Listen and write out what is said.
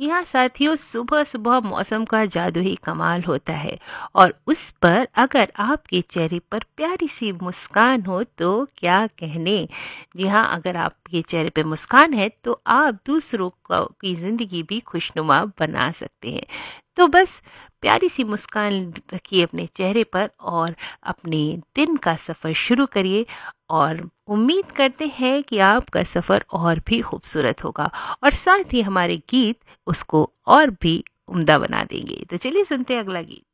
जी हाँ साथियों, सुबह सुबह मौसम का जादू ही कमाल होता है। और उस पर अगर आपके चेहरे पर प्यारी सी मुस्कान हो तो क्या कहने। जी हाँ, अगर आपके चेहरे पे मुस्कान है तो आप दूसरों की जिंदगी भी खुशनुमा बना सकते हैं। तो बस प्यारी सी मुस्कान रखिए अपने चेहरे पर और अपने दिन का सफ़र शुरू करिए। और उम्मीद करते हैं कि आपका सफ़र और भी खूबसूरत होगा और साथ ही हमारे गीत उसको और भी उम्दा बना देंगे। तो चलिए सुनते हैं अगला गीत।